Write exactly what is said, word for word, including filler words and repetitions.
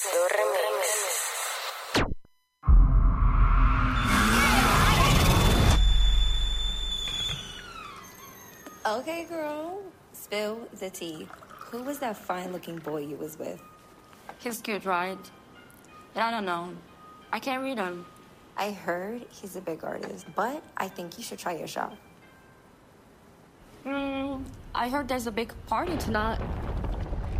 Maceo Remix. Okay, girl. Spill the tea. Who was that fine-looking boy you was with? He's cute, right? But I don't know. I can't read him. I heard he's a big artist, but I think you should try your shot. Hmm. I heard there's a big party tonight.